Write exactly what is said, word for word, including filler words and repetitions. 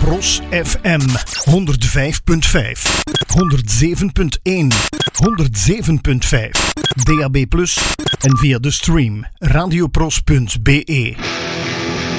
Pros F M honderd vijf punt vijf, honderd zeven punt één, honderd zeven punt vijf, D A B plus en via de stream radiopros punt b e.